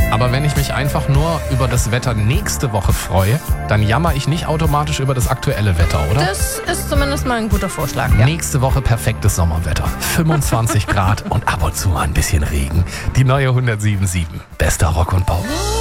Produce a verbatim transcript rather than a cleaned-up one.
Aber wenn ich mich einfach nur über das Wetter nächste Woche freue, dann jammer ich nicht automatisch über das aktuelle Wetter, oder? Das ist zumindest mal ein guter Vorschlag, ja. Nächste Woche perfektes Sommerwetter. fünfundzwanzig Grad und ab und zu mal ein bisschen Regen. Die neue hundertsieben Komma sieben. Bester Rock und Pop.